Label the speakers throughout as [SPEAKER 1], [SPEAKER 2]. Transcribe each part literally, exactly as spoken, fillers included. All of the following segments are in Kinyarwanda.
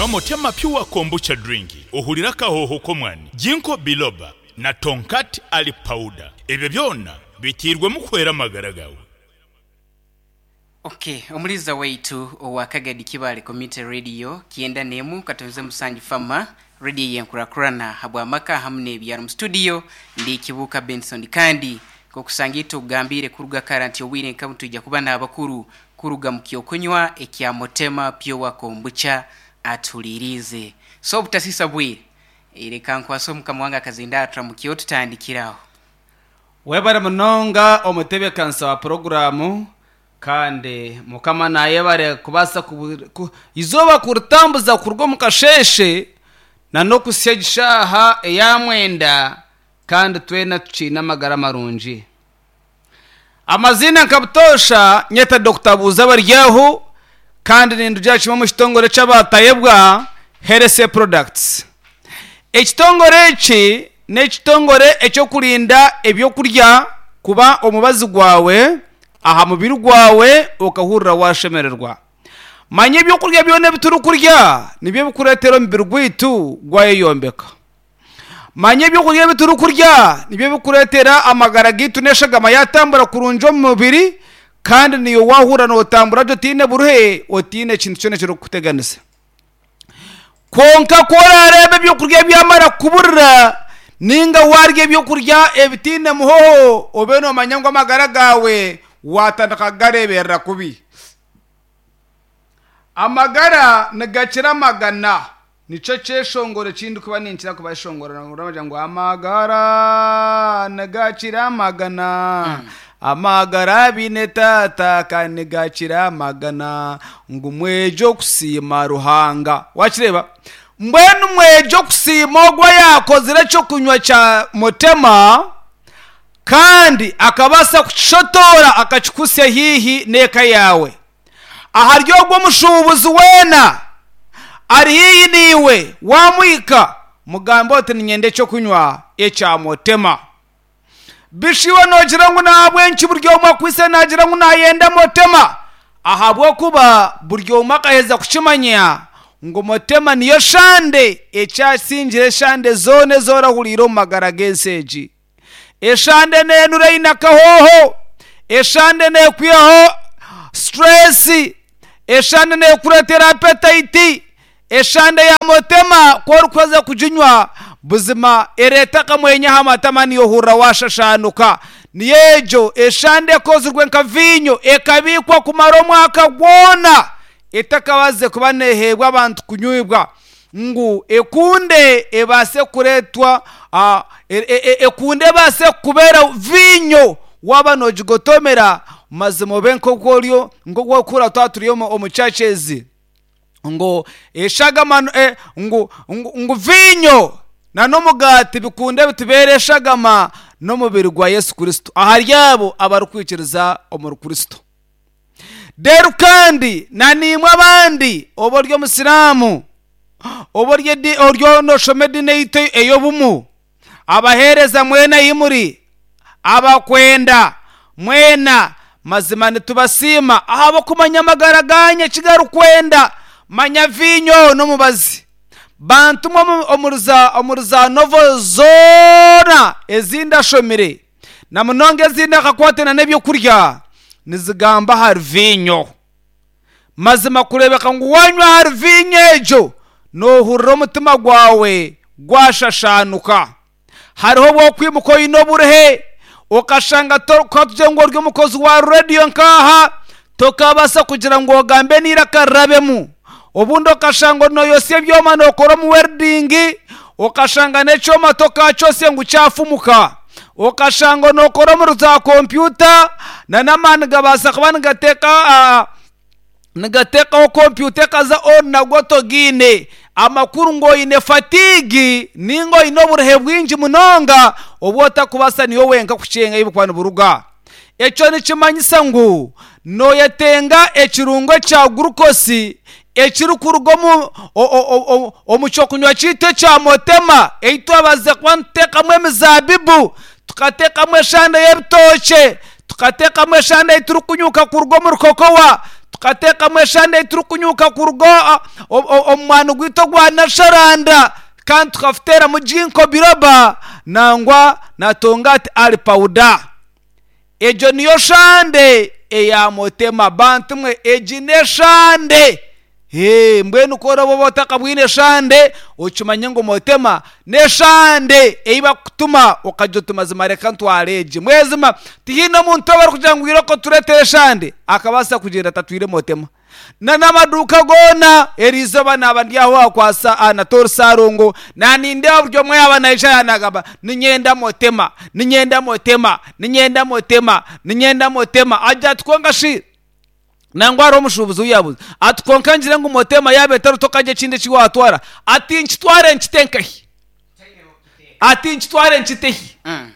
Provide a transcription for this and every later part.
[SPEAKER 1] no Motema Pure Kombucha Drink ohulira kahoho komwani Jinko Biloba na Tonkat Ali Powder ebyo byonna bitirwe mu kwera magaragawo.
[SPEAKER 2] Okay, omuliza weitu owakagadi kibale community radio kienda nemu katuze musanji fama radio yenkurakurana habwa maka hamne ebyaro studio ndi kibuka Benson kandi kokusangito gambire kuruga karanti owire kamuntu ija kubana abakuru kuruga mukiyokonywa ekya Motema Pure Kombucha atulirize so butasisa bwire ile kankwaso mukamwanga kazindatra mukiyoto tandikiraho
[SPEAKER 3] webara munonga omutebe kansa wa programu kandi mukama naye bare kubasa ku izoba kurutambuza kurwo mukasheshe na no kusyagishaha eyamwenda kandi twena tucina magara marunji amazina nkabutosha nyeta Dr Buza baryaho kandi nindu jacimo mu kitongore c'abatayebwa Herese Products. Ekitongore eki n'ekitongore ekyo kulinda ebyo kurya kuba omubazi gwawe aha mubiri gwawe okahurira washemererwa. Manye ebyo kurya byone bituru kurya nibyo bikuretera mubiri gwitu gwayeyombeka. Manye ebyo kurya bituru kurya nibyo bikuretera amagara gitu neshagama yatambura kurunjo mu mubiri kandi niyo wahura no tambura byo tine buruhe otine kintu cyone cyo kuteganisa. Konka kora rebe byo kurya byamara kuburira ninga warge byo kurya ebitine muhoho obeno manyangwa magara gawe watandaka garebera kubi amagara nagacira magana nico ceshongore kindi kuba ninkira kuba shongora ngurabaje ngo amagara nagacira magana mm. amagara binetata kanigacira magana ngumwejo kusima ruhanga wakireba mbwenu mwejo kusima ogwa yakozira cyo kunywa cha Motema kandi akabasa kuchotora akachukusya hihi neka yawe aharyo gwo mushubuzi wena ari hihi niwe wamwika mugambo ati nyende cyo kunywa echa Motema bishiwe nogira ngo nabwenki buryo makwise nagira ngo nayenda Motema ahabwo kuba buryo makaheza kuchimanya ngo Motema niyo shande echa sinjire shande zone zora huliro magara genseji eshande nenure inakahoho eshande ne kwiho stress eshande ne kuretera appetite eshande ya Motema korukoza kujinywa buzima ereta kamwenya hamatama niyo hura washashanuka niyejo eshande kozurwe nkavinyo ekabikwa kumaro mwaka gwona etakabaze kubanehebwa abantu kunywibwa ngu ekunde ebase kuretwa uh, e, e, ekunde base kubera vinyo wabano jigotomera mazimo benko golyo ngo gwakura twaturiyo omuchachezi ngo eshaga man e, ngo, ngo ngo vinyo na no mugati bikunde bitubere shagama no mubiri gwa Yesu Kristo aharyabo abarukwikiriza omuru Kristo deru kandi na nimwe abandi oboryo musiramu oborye di oryo no shomedi neite eyobumu abahereza mwena yimuri abakwenda mwena mazimane tubasima ahabo kumanya magaraganya kigaru kwenda manya vinyo no mubazi bantu omuruza omuruza novo zona ezinda shomire na munonge zinda kakwatena nebyo kurya nizigamba har vinyo mazima kurebeka ngo wanywa har vinyejo no hurro mutima gwawe gwashashanuka hariho bwo kwimuko inoburehe okashanga tokatuje ngo ryo mukozi wa radio nkaha tokabasa kugira ngo gambe nirakarabemu obundo kashango no yose byoma no koro mu wording okashanga necho matoka cyose ngo cyafumuka okashango no koro mu za computer na namani gabasa kwani gateka uh, Nagateka o computer kaza on na goto gine amakuru ngo ine fatigue ningo inoburehe bwinji munonga obota kubasa niyo wenka kucenga ibukwana buruga echo ni kimanyisa ngo no yatenga ekirungo cha glucose ekirukurugomu omuchokunywa chite cha Motema eito abaze kwanteka mwe mizabibu tukateka mwe shanda yebitoche tukateka mwe shanda iturukunyuka kurugomu rukokowa tukateka mweshande turukunyuka kurugo omwana gwito gwa nasharanda kandi tukafutera mu jinko biloba nangwa na tongati ali powder. Ejo niyo shande eya motema bantu mwe ejine shande. He mbwenu kora bo botaka bwine shande uchumanye ngo motema ne shande eiba kutuma ukajotuma zimareka ntwareje mwezima tihino muntu bari kujangwira ko turete shande akabasa kugenda tatwire motema na namaduka gona erizo bana abandiyaho akwasa anator sarongo na ninde buryo mwe abanayisha yanagaba ninyenda motema ninyenda motema ninyenda motema ninyenda motema ajya twonga shi nangwaro mushubuzi uyabuze atkonkanjire ngo motema yabe tarutokaje kinde kiwatwara ati nkitware nkitenkahi ati nkitware nkitehi mm.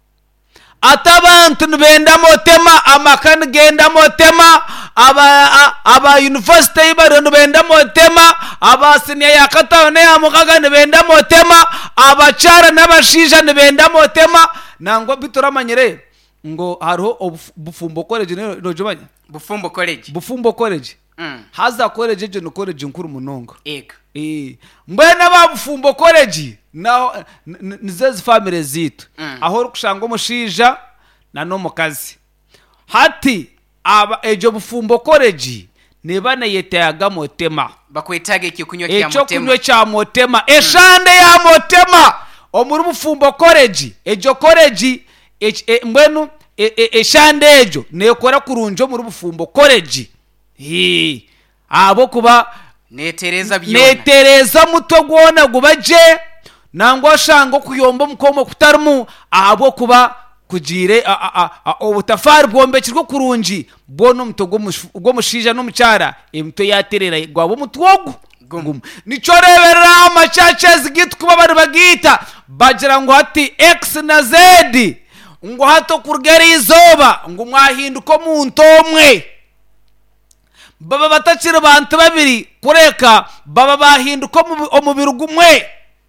[SPEAKER 3] Atabantu nbenda motema amakani genda motema aba aba university baro nbenda motema aba senior yakataho ne amugaga nbenda motema abachara n'abashija nbenda motema nango bituramanyire ngo hariho bufumbo college nojubanya
[SPEAKER 2] bufumbo college
[SPEAKER 3] bufumbo college
[SPEAKER 2] mm.
[SPEAKER 3] haza college je no college nkuru munongo
[SPEAKER 2] eka
[SPEAKER 3] eh mbena ba bufumbo college na nizezi family zitu mm. aho kushanga umushija na no mukazi hati aba ejo bufumbo college nebana yetayaga motema
[SPEAKER 2] bakwetaga ikikunywa kya motema
[SPEAKER 3] ejo kunywa kya motema mm. eshande ya motema omuri bufumbo college ejo college e, mbenu eshande e, ejo nekora kurunjo muri bufumbo college hi abo kuba
[SPEAKER 2] netereza byona
[SPEAKER 3] netereza muto gwona gubaje nangwa shango kuyomba mukomo kutarmu abo kuba kugire obutafari bwombe kirwo kurunji bono mutogo gwo mushija no mucyara emto yaterera gwabo mutwogo gum nico reberera amachache zigit kuba bari bagita bagira ngo hati x na z ngo hato kurgera izoba ngo mwahinduko muntu omwe baba batacira bantu babiri kureka baba bahinduko omubiri gumwe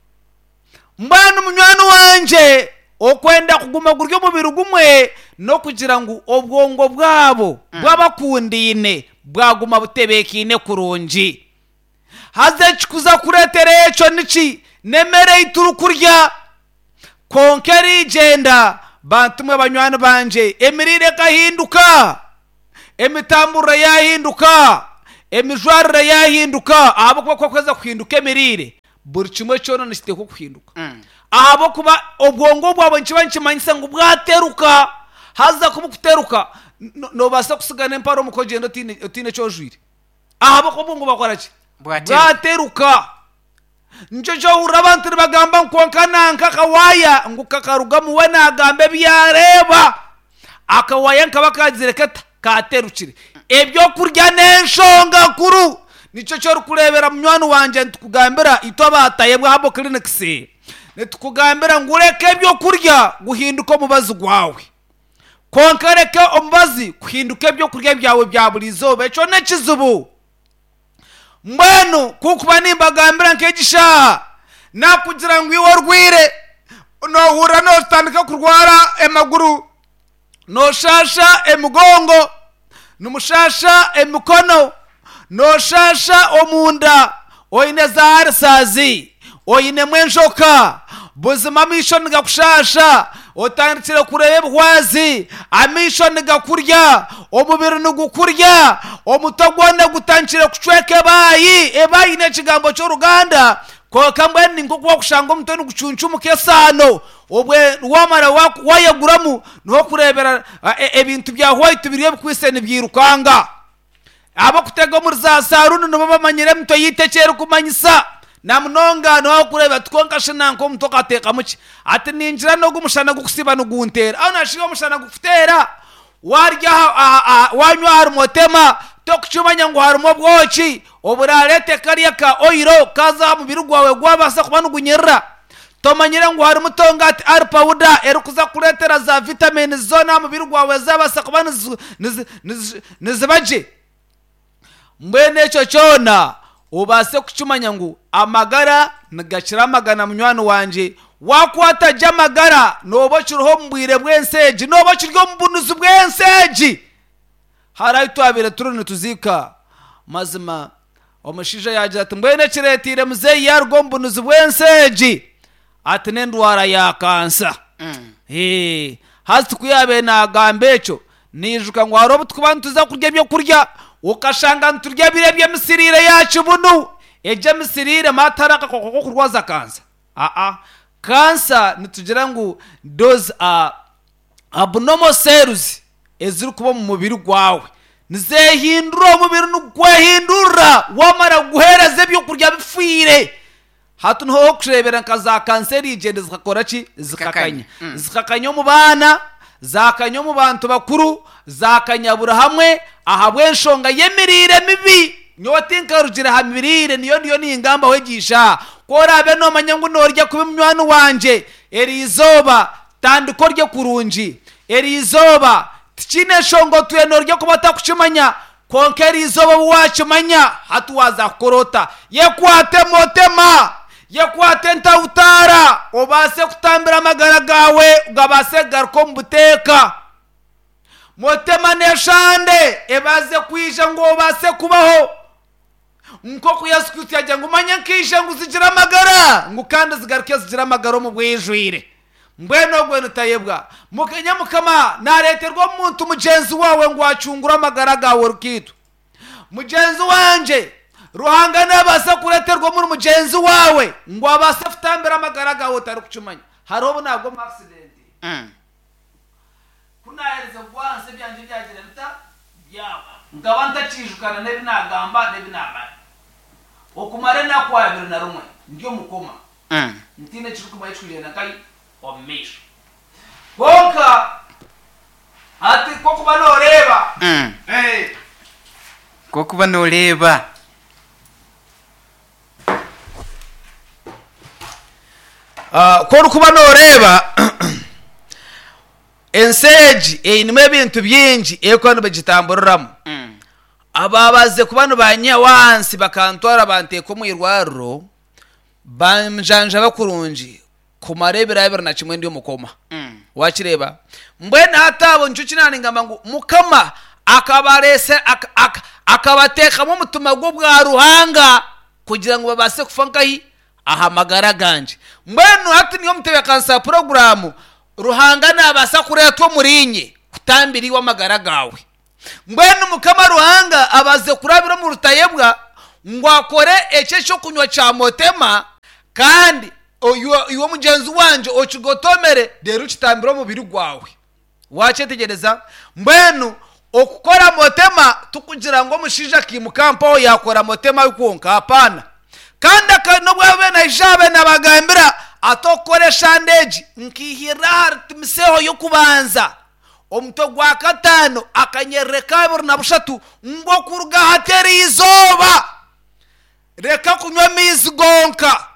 [SPEAKER 3] mbana munywani wanje okwenda kuguma guryo mubiri gumwe no kugira ngo obwongo bwabo bwabakundine bwaguma butebekine kurunji haze kikuza kuretere eco niki nemere ituru kurya konkeri genda bantu mwe banywani banje emirire kahinduka emitambura yahinduka emijwarira yahinduka abo kwa kweza kuhinduka emirire buri kimwe cyono nishiteko kuhinduka mm. abo kuba obwongo bwabo nkibanki manyisa ngo bwateruka haza kubukuteruka no, no basa kusigana emparo mukogendo tine tine cyojwire abo kubungu bakora ki bwateruka njo cyo urabantu bagamba nkonkana nkakawaya ngukakaruga muwe nagambe byareba akawaya nkabakazireketa katerukire ebyo kurya nenshonga kuru nico cyo rukurebera munywani wanje tukugambira ito bataye bwabo clinics netukugambira ngureke ebyo kurya guhinduka mubazi gwawe konkareke omubazi kuhinduka ebyo kurya byawe bya bulizo beco nekizubu mbenu kukuba nimbagambira nkegisha nakugira ngo iwe rwire no hura no tandika kurwara emaguru no shasha emugongo numushasha emukono no shasha omunda oine zahari sazi oine mwenjoka buzima misho niga kushasha otandikira kureba bwazi amisho niga kurya omubiri nugukurya omutogwanda gutankira kucweke bayi ebayi ne kigambo cyo Ruganda ko kambwe ningo kwa kushanga omutoni gucuncu kesano obwe wamara wayaguramu no kurebera ebintu bya white biriye bikwisene byirukanga abo kutega muri za sarunu no bamanyire mto yitekere kumanyisa namunonga no kureba twonkashe nanko mutoka ateka muki ati ninjira no gumushana gukusiba no guntera aho nashiga mushana gufutera warya wanywa harumotema tokucumanya ngo harumo bwoki oburarete kariya ka oiro kaza mu birugwawe gwabasa kubanugunyera tomanyire ngo harumo tongati ar powder erukuza kuretera za vitamin zona mu birugwawe zabasa kubana nizibaje mbene cyo cyona ubase kucumanya ngo amagara nagashira magana munywani wanje wakwata jamagara nobo kiruho mbwire bwenseji nobo kiryo mbunuzu bwenseji haraito abire turone tuzika mazima omushija yagira ati mbwene kiretire muzeyi yarwo mbunuzi bwenseji ati n'endwara ya kansa
[SPEAKER 2] Mm.
[SPEAKER 3] eh hasi kuyabe nagambe eco nijuka ngo harobo twubantu tuza kurya byo kurya ukashanga nturya birebye misirire yacu bunu eje misirire mataraka kokoko kurwaza kansa a a kansa nitugira ngo those are abnormal cells eziri kuba mu mubiri gwawe nizehindura umubiri n'ugwehindura wamara guhereza byo kurya bifire hatu nho kurebera nkaza kanseri igende zikakora ki zikakanya
[SPEAKER 2] Mm.
[SPEAKER 3] zikakanya mu bana zakanya mu bantu bakuru zakanyabura hamwe aha bwenshonga yemirire mibi nyotinka rugira hamirire niyo niyo ni ingamba wegisha korabe no manyangu norya kubimnwana wanje erizoba tandiko rye kurunji erizoba tikine shongo tuye norya kubata kuchimanya konkeri izoba wacu manya hatuwaza korota yekwate motema yekwate ntautara obase kutambira amagara gawe ugabase garko mbuteka motema neshande ebaze kwija ngo obase kubaho nko kuyasikuti yajya ngo manya nkisha ngo zigira amagara ngo kandi zigaruke zigira amagara mu bwijwire mbweno gweno tayebwa mukenya mukama nareterwa umuntu mugenzi wawe ngo acungura amagara gawe rukitu mugenzi wanje ruhanga nabasa kureterwa muri mugenzi wawe ngo abase futambira amagara gawe utari kucumanya harobo nabwo mu accident
[SPEAKER 2] Mm.
[SPEAKER 3] kunahereza bwanse byanje byagira bita byaba ngaba ntakijukana nebi nagamba nebi nabara okumare nakwabira na rumwe ndyo mukoma
[SPEAKER 2] Mm.
[SPEAKER 3] ntine chirukuma yicujena kai omisho bonka ati koko banoreba
[SPEAKER 2] Mm.
[SPEAKER 3] eh
[SPEAKER 2] Koko banoreba
[SPEAKER 3] ah ko kuba noreba enseji einime bintu byinji eko no begitamburamo
[SPEAKER 2] Mm.
[SPEAKER 3] ababaze kubano banyawansi bakantwara banteko mu irwaro bamjanja bakurunji kumarebera yabera na kimwe ndiyo mukoma
[SPEAKER 2] Mm.
[SPEAKER 3] wakireba mbwene hatabo ncuci nani ngamba ngo mukama akabarese ak- ak- akabateka mu mutuma gwo bwa ruhanga kugira ngo babase kufankahi ahamagara ganje mbwene hati niyo mutebe kansa program ruhanga nabasa kuretwa murinye kutambiri w'amagara gawe mbwene mukama ruhanga abaze kurabira mu rutayebwa ngo akore ece cyo kunywa cha motema kandi uwo mugenzi wanje okigotomere rero ukitambira mu biri gwawe wacetegereza mbwenu okukora motema tukugira ngo mushija kimukampo yakora motema yukonka hapana kandi akano bwawe na ijabe nabagambira atokoresha ndeji nkihira timiseho yo kubanza omuto gwa katano akanyereka buri na bushatu ngo kuruga hateri izoba reka kunywa mizi gonka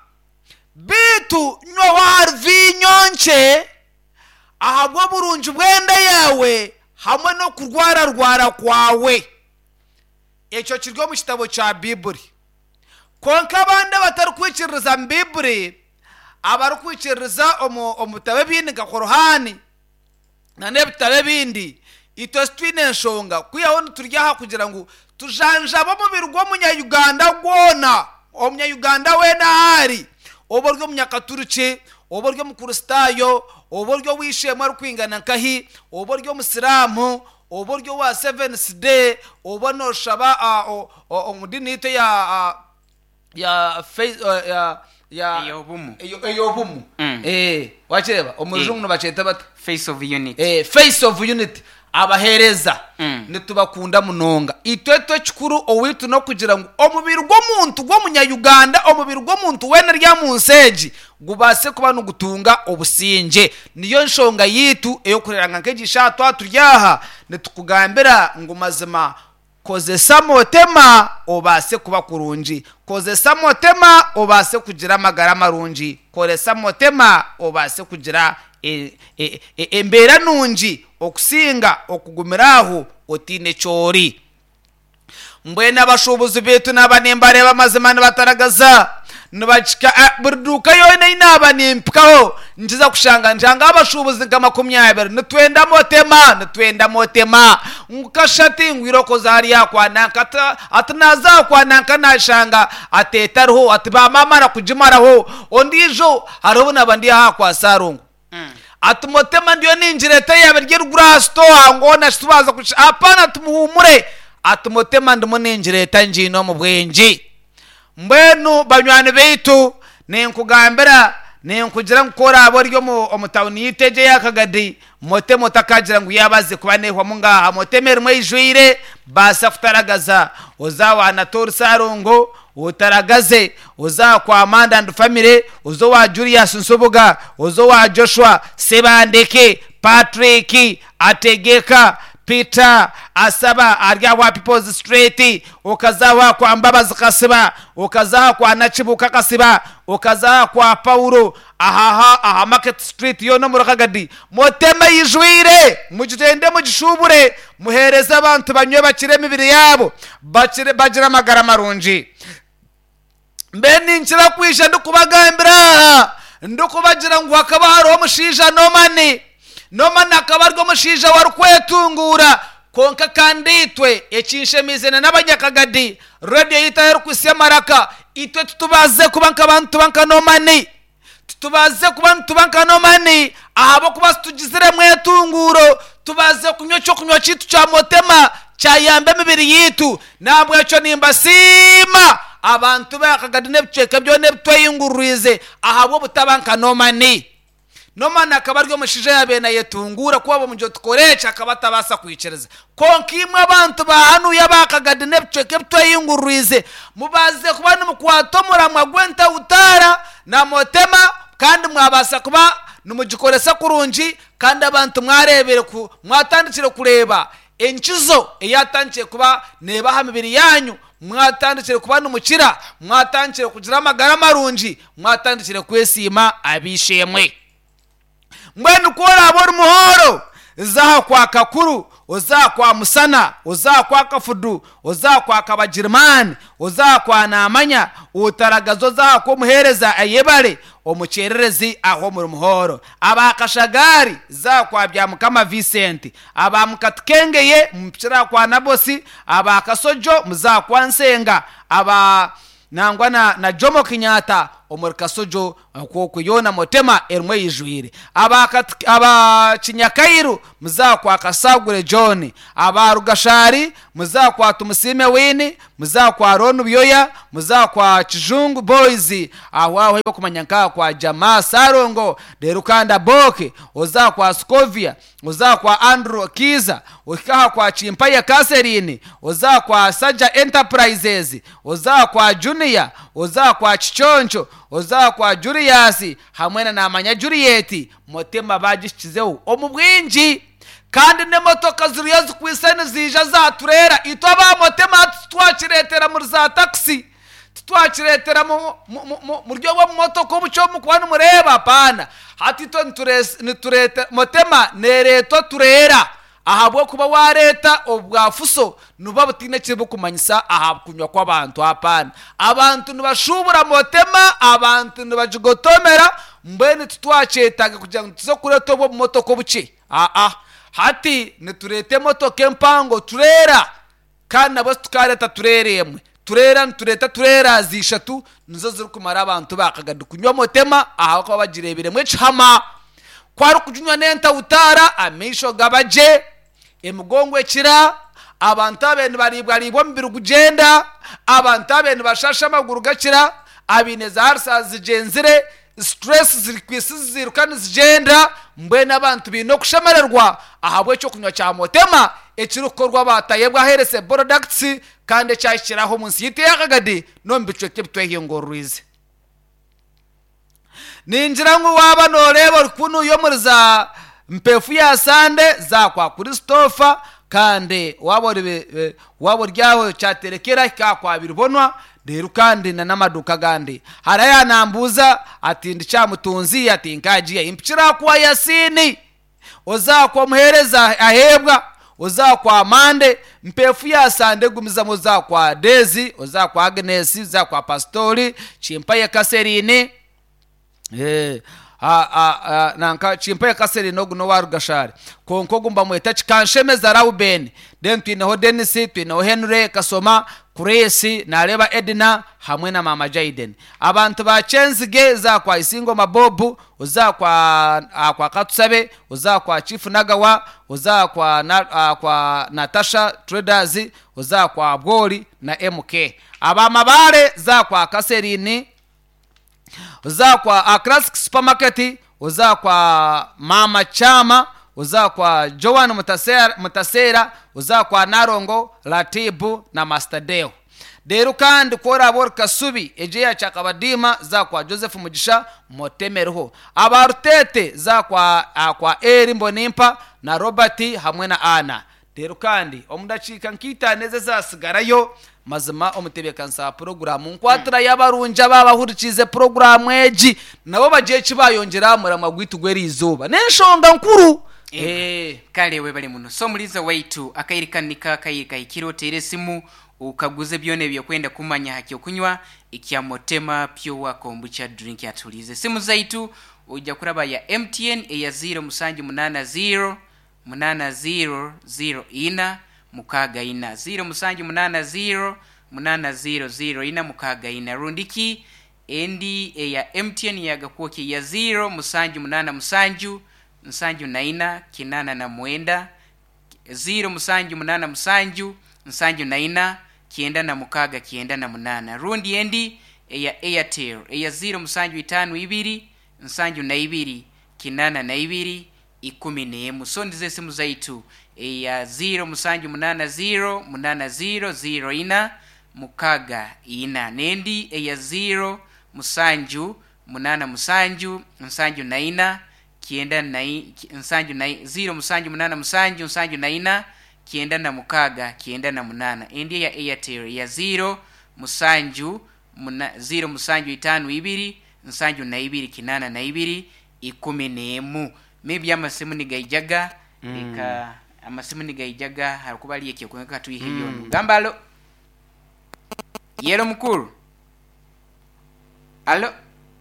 [SPEAKER 3] bitu nywa warvi nyonche ahabwo burunji bwenda yawe hamwe no kurwara rwara kwawe eco kiryo mu kitabo cha Bibuli konka bande batari kwikiriza Bibuli abari kwikiriza omu omutabe bindi gakorohani na nebitabe bindi ito stwine nshonga kuyaho turyaha kugira ngo tujanja bo mu birgo munya Uganda gwona omunya Uganda we nahari oboryo munyakaturuce oboryo mukuristayo oboryo wishema rukwingana nkahi oboryo musiramu oboryo wa seventh day obono shaba omudini ito ya ya ya ya
[SPEAKER 2] Eyobumu.
[SPEAKER 3] eyobumu
[SPEAKER 2] Mm.
[SPEAKER 3] eh wakireba omujungu baceta bata
[SPEAKER 2] Face of unity.
[SPEAKER 3] eh face of unity abahereza
[SPEAKER 2] Mm.
[SPEAKER 3] nitubakunda munonga itwetwe kikuru owitu no kugira ngo omubiri gwo muntu gwo munya Uganda omubiri gwo muntu wena rya munseji gubase kuba no gutunga obusinje niyo nshonga yitu eyo kureranga nkegisha twaturyaha nitukugambira ngo mazima kozesa motema obase kuba kurunji kozesa motema obase kugira amagara marunji kozesa motema obase kugira e, e, e, embera nunji okusinga okugumiraho otine chori mbwena abashobozi betu n'abanembare bamazima bataragaza nibachika burduka yone inaba nimpikaho njiza kushanga njanga abashubuzi nka makumyabiri nitwenda motema nitwenda motema ngukashati ngwiroko zari yakwa nankata atanaza kwa nankana shanga atetarho atiba mama na kujimaraho ondijo hariho nabandi hakwa sarungu mm. atumotema ndio ninjireta yaberye grasto angona shitubaza kush apana tumuhumure atumotema ndimo ninjireta njino mu bwenji mbenu banywani beitu ninkugambira ninkugira nkora abo ryo mu omutawuni yiteje yakagadi motemo takagira ngo yabaze kubanehwa mungaha motemere mwijwire basa kutaragaza uzawa na tor sarungo utaragaze uza kwa Amanda and family uzo wa Julius Nsobuga uzo wa Joshua Sebandeke Patrick Ategeka Peter Asaba arya wa People's Street ukazawa kwa Mbabazi Kasiba ukazawa kwa Nachibuka Kasiba ukazawa kwa Paulo ahaha aha Market Street yo no murakagadi motema yijwire mujitende mujishubure muhereza abantu banywe bakire mibiri yabo bakire bagira magara marunji mbeni nchira kwisha ndukubagambira ndukubagira ngo hakaba haro mushija nomani nomani akaba arwo mushija warukwetungura konka kanditwe ekinshemizene n'abanyakagadi radio yitaher kusemaraka itwe tutubaze kubanka abantu banka nomani tutubaze kubantu banka nomani ahabo kuba tugizire mwetunguro tubaze kunyocho kunyo kitu cha motema cha yambe mibiri yitu nabwo cyo nimba sima abantu bakagadi nebcheka byo nebtwayingurize ahabo butabanka nomani nomani akabaryo mushije yabena yetungura kuba mujyo tukorecha akabatabasa kwicereza konkimwe abantu bahanu yabakagadi nebcheka btwayingurize mubaze kubana mukwatomura mwagwenta utara na motema kandi mwabasa kuba numugikoresa kurunji kandi abantu mwarebere ku mwatandikire kureba enchizo eyatangiye kuba neba hamibiri yanyu mwatandikire kuba numukira mwatandikire kugira amagara marunji mwatandikire kwesima abishemwe mwenu kora abor muhoro za kwa kakuru uza kwa musana uza kwa kafudu uza kwa kabajirman uza kwa namanya utaragazo za ko muhereza ayebare omucererezi aho mu muhoro abakashagari za kwa bya mukama Vincent abamukatengeye mpira kwa nabosi abakasojo muza kwa nsenga aba nangwa na, na Jomo Kenyatta omurkasojo ko kuyona motema ermwe yijwire aba aba Kinyakairu muza kwa Kasagure John aba Rugashari muza kwa Tumusime Wini muza kwa Ronu Byoya muza kwa Kijungu Boys aho aho kumanyanka kwa Jamaa Sarongo derukanda Boke uza kwa Scovia uza kwa Andrew Kiza ukaha kwa Chimpaya Kaserini uza kwa Saja Enterprises uza kwa Junior uza kwa Chichoncho uza kwa Julius hamwena na amanya Juliet motema bagishizeho omubwinji kandi ne motoka zuriya zikwisene zija za turera itwa ba motema twakiretera muri za taxi twakiretera mu mu ryo wa motoka obucyo mukwana mureba pana hati to niturete motema nereto turera ahabwo kuba wareta obwafuso nuba butine kibu kumanyisa ahabukunywa kw'abantu apana abantu nibashubura motema abantu nibajigotomera mbene tutwacetaga kugira ngo tuzo kureta bo motoko buce a a hati niturete motoke mpango turera kandi nabo tukareta tureremwe turera ntureta turera zishatu nizo ziri kumara abantu bakagada kunywa motema aho kwa bagirebere mwe chama kwari kujunywa nenta utara amisho gabaje emugongwe kira abantu abene baribwa ribo mbiru kugenda abantu abene bashasha amaguru gakira abineza harsa zijenzire stress ziri kwisi zirukana zigenda mbene abantu bino kushamarerwa ahabwe cyo kunywa cya motema ekirukorwa batayebwa herese products kandi cyashiraho munsi yite yakagadi no mbicwe kebtwege ngorwize ninjira ngo waba noreba rukuno yo muriza mpefu ya sande za kwa Christopher kandi wabo wabo ryaho cyaterekera kwa birubonwa rero kandi na namaduka gandi haraya nambuza ati ndicamutunzi ati nkagiye impchira kwa Yasini oza kwa muhereza ahebwa uza kwa Mande, mpefu ya Sande gumiza muza kwa Daisy, uza kwa Agnes, uza kwa Pastori, Chimpaye Kaserine, eh a a nanka Chimpaye Kaserine no guno warugashari konko gumba mweta Chikanshemeza Rauben, den twinaho Dennis, twinaho Henry Kasoma, Kuresi nareba Edna hamwe na Mama Jaden. Abantu ba Chenzige za kwa Isingo Mabobu, uza kwa kwa Katsabe, uza kwa Chief Nagawa, uza kwa na, kwa Natasha Traders, uza kwa Bwoli na M K. Abamabare za kwa Kaserini, uza kwa uh, Classic Supermarket, uza kwa Mama Chama, uza kwa Joan Mutasera, Mutasera, uza kwa Narongo, Latibu na Master Deo. Deru kandi kora abor Kasubi ejeya Chakabadima za kwa Joseph Mugisha Motemeruho. Abarutete za kwa uh, kwa Eri Mbonimpa na Robert hamwe na Ana. Deru kandi omudacika nkita neze zasigarayo mazima omutebekansa programu nkwatira yabarunja babahurikize programu eji nabo bagiye kibayongera murama gwitugwera izuba nenshonga nkuru.
[SPEAKER 2] Eh kale we bali muno so muliza waitu akayirikanika kayirika ikiro teresimu ukaguze byone byo kwenda kumanya haki okunywa ikya Motema Pure Kombucha drink atulize simu zaitu ujja kuraba ya M T N eya zero musanju munana zero munana zero zero ina mukaga ina zero musanju munana zero munana zero zero ina mukaga ina rundiki endi eya M T N ya gakuoki ya zero musanju munana musanju musanju naina kinana na mwenda zero musanju munana musanju musanju naina kienda na mukaga kienda na munana rundi endi eya Airtel eya zero musanju itanu ibiri musanju na ibiri kinana na ibiri ikumi nemu so ndize simu zaitu eya zero musanju munana zero munana zero zero ina mukaga ina nendi eya zero musanju munana musanju musanju na ina kienda na musanju na zero musanju munana musanju musanju na ina kienda na mukaga kienda na munana endi ya Airtel ya zero musanju muna, zero musanju itanu ibiri musanju na ibiri kinana na ibiri ikumi nemu maybe amasimu ni gaijaga mm. Eka amasimu ni gaijaga harukubali yake kweka tu hiyo mm. Gambalo yelo mukuru alo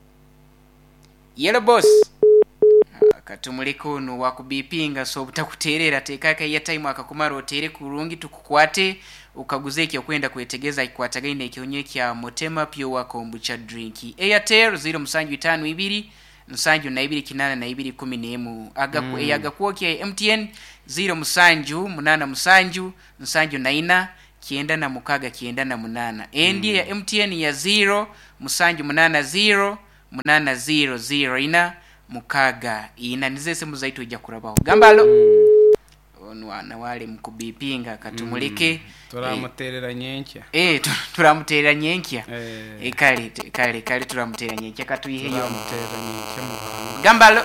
[SPEAKER 2] yelo boss katumuleko no wakubipinga so butakuterera tekaka ya time akakumara otere kurungi tukukwate ukaguzeke kwenda kuetegeza ikwatagaine ikionye kya Motema Pure Kombucha drink Airtel zero musanju itanu ibiri musanju na ibiri kinana na ibiri kumi nemu aga mm. Eyaga kuoki ya M T N zero musanju munana musanju musanju na ina kienda na mukaga kienda na munana endi mm. Ya M T N ya zero musanju munana zero munana zero zero ina mukaga ina nize simu zaitu ija kurabaho gambalo mm. Onwana wale mkubipinga katumulike mm.
[SPEAKER 3] Turamuterera nyenkya
[SPEAKER 2] eh turamuterera nyenkya
[SPEAKER 3] eh
[SPEAKER 2] e kale kale kale turamuterera nyenkya katuyihe yo
[SPEAKER 3] turamuterera nyenkya mu
[SPEAKER 2] gambalo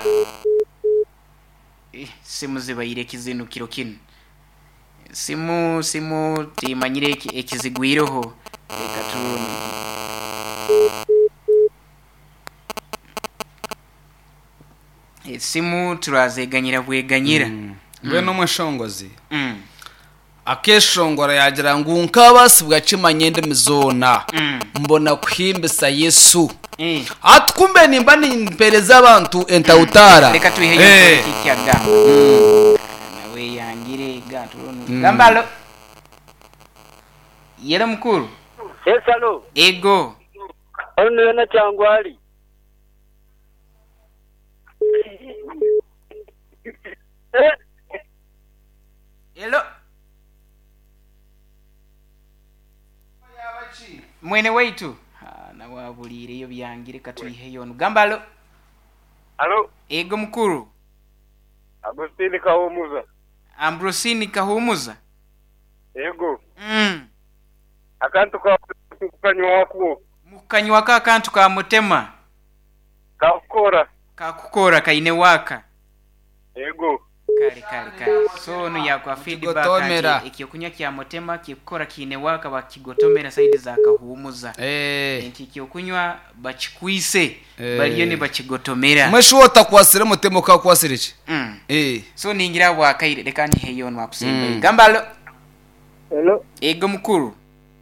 [SPEAKER 2] eh simu zibayire kizinu kiro kin simu simu timanyire ekizigwiroho ekatuni e simu turazeganyira bweganyira
[SPEAKER 3] mm. Mbe no mweshongozi
[SPEAKER 2] mm.
[SPEAKER 3] Akeshongora yagira ngo nkabasi bwakimanye ndemizona
[SPEAKER 2] mm.
[SPEAKER 3] Mbona kuhimbisa Yesu
[SPEAKER 2] mm.
[SPEAKER 3] Atkumbe nimba nimpereza abantu entautara
[SPEAKER 2] reka tuyihe yo
[SPEAKER 3] eh.
[SPEAKER 2] Kikyaga mm. Nawe yangire gatulonu mm. Gambalo yera mukuru
[SPEAKER 4] Esalo
[SPEAKER 2] ego
[SPEAKER 4] ono na cyangwali
[SPEAKER 2] hello mwene waitu ha na wabulire yo byangire katuyihe yo gambalo
[SPEAKER 4] Alo
[SPEAKER 2] ego mukuru
[SPEAKER 4] Agostini Kahumuza
[SPEAKER 2] Ambrosini Kahumuza
[SPEAKER 4] ego
[SPEAKER 2] mm
[SPEAKER 4] akantu ka kukanywa wako
[SPEAKER 2] mukanywa ka kantu ka Motema
[SPEAKER 4] kakukora
[SPEAKER 2] kakukora kaine waka
[SPEAKER 4] ego
[SPEAKER 2] kale kale kale so no yakwa feedback ati ekyokunywa kya motema kikora kine waka bakigotomera side za kahumuza
[SPEAKER 3] eh
[SPEAKER 2] iki kyokunywa bachikwise baliyo ne bakigotomera
[SPEAKER 3] mwesho otakwasire motema ka kwasire ki
[SPEAKER 2] mm
[SPEAKER 3] eh
[SPEAKER 2] so ningira bwakaire leka ni heyo no akusemba mm. gambalo
[SPEAKER 4] hello
[SPEAKER 2] ego mukuru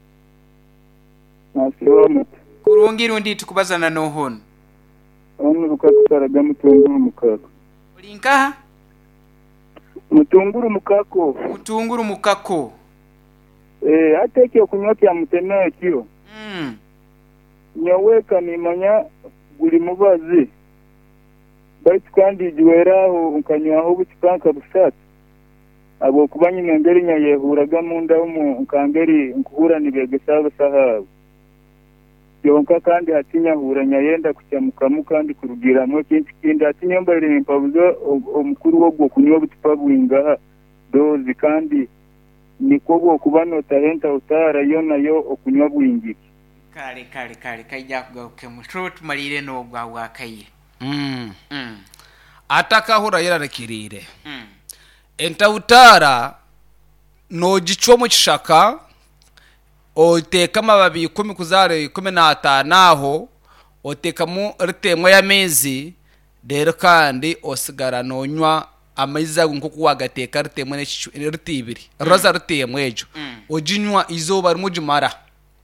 [SPEAKER 4] nasiwa
[SPEAKER 2] kurungira undi tukubazana no hon
[SPEAKER 4] onu rukakaraga mutunguru mukako
[SPEAKER 2] ulinka
[SPEAKER 4] mutunguru mukako
[SPEAKER 2] mutunguru mukako
[SPEAKER 4] eh ateke okunywa kya mutema kyo
[SPEAKER 2] mm
[SPEAKER 4] nyaweka nimanya buli mubazi bait kandi jweraho ukanywaho bukipanka busat abo kubanyi ngeri nya yehuraga munda mu kangeri nkuhura nibegesaba sahabu yonka kandi hatinya huranya yenda kucyamukamu kandi kurugira mwe kintu kindi hatinya mbere impabuzo omukuru wo gwo kunywa butipabwinga dozi kandi niko bwo kubanota henta utara yona yo okunywa bwingiki
[SPEAKER 2] kale kale kale kajja kugaruke mu trot malire no gwa wakaye
[SPEAKER 3] mm
[SPEAKER 2] mm
[SPEAKER 3] ataka hura yararekirire
[SPEAKER 2] mm
[SPEAKER 3] enta utara no gichwo mu kishaka oteka amababi kumi kuzare kumi na atanu aho otekamu ritemwa y'amezi rero kandi osigara nonywa amaiza nko kuwagateka ritemwa n'ritibiri roza ritemwa ejo ojinywa izoba rimujimara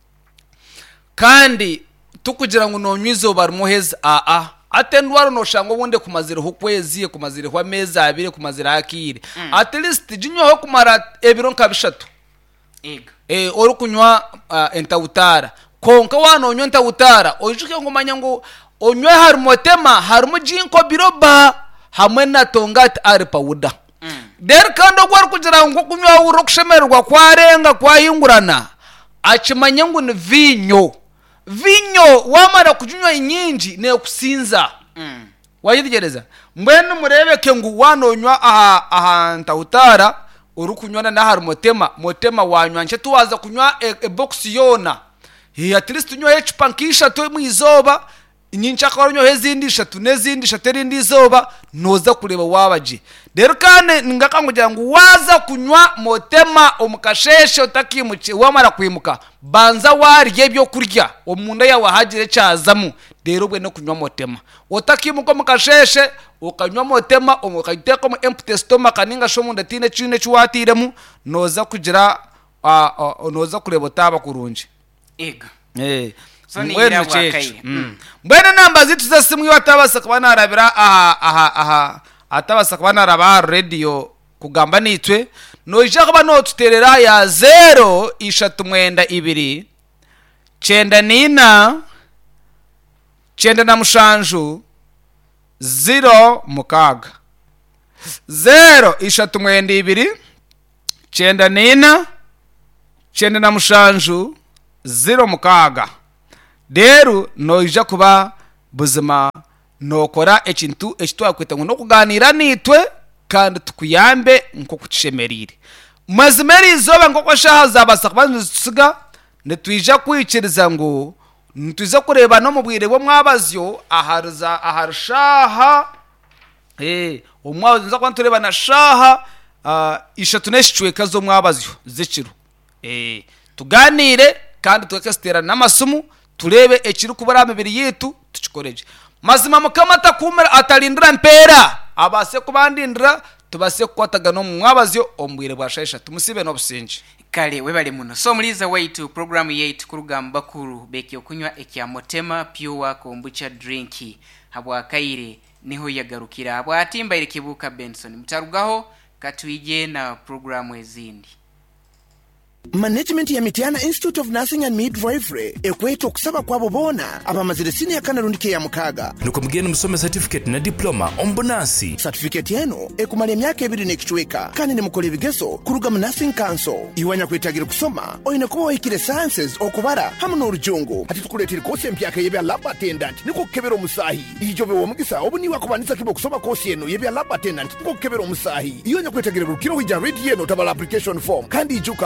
[SPEAKER 3] kandi tukugira ngo nonywa izoba rimuheza a a atendwaro no shango wonde kumazira ho kwezi kumazira ho amezi abiri kumazira akire at least jinywa ho kumara ebiro nkabishatu
[SPEAKER 2] ega
[SPEAKER 3] eh orukunywa uh, entautara konka wano onywa entautara ojuke ngomanya ngo onywe harumotema harumujinko biroba hamwe na tongati ari pawuda
[SPEAKER 2] mm.
[SPEAKER 3] der kando gwar kugira ngo kunywa urukushemerwa kwarenga kwahingurana akimanya ngo ni vinyo vinyo wamara kujunywa inyinji ne kusinza
[SPEAKER 2] mm.
[SPEAKER 3] wayigereza mbene murebeke ngo wanonywa aha aha entautara urukunywana na hari motema motema wanywa nche tuwaza kunywa e, e box yona he at least tunywa echupa nkisha to mu izoba nyincha kwaronyo hezindi shatu nezindi shaterindi izoba noza kureba wabaje rero kane ningakangugira ngo waza kunywa motema omukasheshe utakimuke wamara kwimuka banza warye byo kurya omunda yawe hagire cyazamu rero bwe no kunywa motema utakimuka mukasheshe ukanywa motema omukayiteka mu empty stomach kaninga shomunda tine chine chuwatiremu noza kugira uh, uh, noza kureba taba kurunje
[SPEAKER 2] ega
[SPEAKER 3] eh
[SPEAKER 2] so ningira bwakaire
[SPEAKER 3] mm mbene namba zitu za simu yatabasa kubana arabira aha aha aha atabasa kubana araba radio kugamba nitwe no ijaka bano tuterera ya zero ishatu mwenda ibiri chenda nina chenda na mushanju zero mukaga zero ishatu mwenda ibiri chenda nina chenda na mushanju zero mukaga rero noija kuba buzima nokora ekintu ekitwa kwita ngo no kuganira nitwe kandi tukuyambe nko kucishemerire mazimeri izoba ngo kwashaha zabasa kubanzusiga netwija kwikiriza ngo ntuza kureba no mubwire bo mwabazyo aharuza aharushaha eh umwazo nza kwantureba na shaha uh, ishatu neshicweka zo mwabazyo zikiro eh tuganire kandi tukestera namasumu turebe ekiri kubara mibiri yetu tukikoreje mazima mukamata kumera atalindira mpera abase kubandindira tubase kwataga no mwabazyo ombwire bwashayisha tumusibe no businji
[SPEAKER 2] kale webale muno so muliza waitu program yetu kurugamba kuru beki okunywa ekya motema pure kombucha drinki habwa kaire niho yagarukira habwa atimba ile kibuka Benson mutarugaho katwije na programu ezindi.
[SPEAKER 5] Management ya Mitiana Institute of Nursing and Midwifery ekweto kusaba kwabo bona abamazire senior kanarundike ya mukaga
[SPEAKER 6] nuko mugene musome certificate na diploma ombonasi
[SPEAKER 5] certificate yeno ekumala emyaka ebiri nekichweka kandi ne mukole bigezo kuruga mu Nursing Council iwanya kwetagira kusoma oyine ko ikire sciences okubara hamwe n'urujungu ati tukuletira kose empyaka yebya lab attendant niko kebera omusahi ijobe wo mugisa obuni wakubanisa kibo kusoma kose yeno yebya lab attendant niko kebera omusahi iyonya kwetagira rukiro hija ready yeno tabala application form kandi ijuka abegi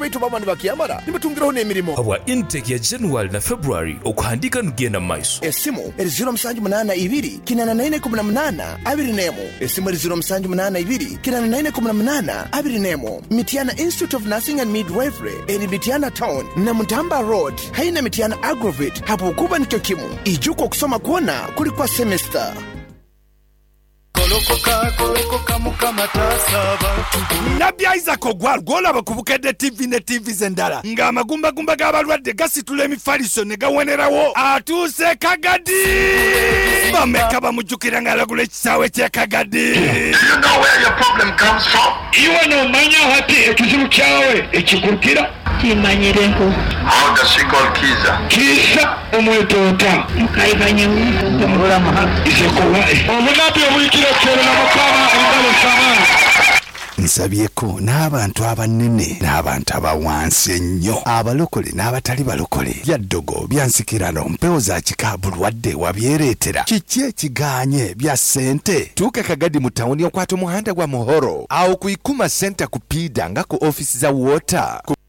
[SPEAKER 5] baitu bamani bakiyamara nibatungiraho n'emirimo
[SPEAKER 6] habwa intake ya January na February okuhandika nugenda maiso.
[SPEAKER 5] Esimu eri ziro musanju munana ibiri kinana naine kumi na munana abiri nemu. Esimu eri ziro musanju munana ibiri kinana naine kumi na munana abiri nemu. Mitiana Institute of Nursing and Midwifery eri Mitiana Town na Mutamba Road haina Mitiana Agrovate hapo kuba nikyo kimu ijuko kusoma kuona kuli kwa semester.
[SPEAKER 7] Kolokoka kolokoka mukama tasaba Nabya Isaac Ogwal gola bakubukedde T V ne T V zendala nga amagumba gumba gabalwadde gasitula emifaliso ne gawonerawo atuse Kagadi bameka bamujukira nga alagula ekisaawe kye Kagadi.
[SPEAKER 8] You know where your problem comes from?
[SPEAKER 7] Iwe no manya hati ekizibu kyawe ekikurukira
[SPEAKER 8] Kimanyireho. How does she call Kiza?
[SPEAKER 7] Kisa omwetota
[SPEAKER 8] Mukaibanye umura maha
[SPEAKER 7] isekowa omunabi omwikira kyero na mukama endalo samana.
[SPEAKER 9] Nsabyeko n'abantu abanene n'abantu abawansi ennyo abalokole n'abatali balokole byaddogo byansikirano mpewo za kikabulwadde wabyereetera kiki ekiganye bya ssente tuuka Kagadi mu tawuni okwata omuhanda gwa Muhoro awo ku Ikuma Center ku Pida nga ku ofisi za Water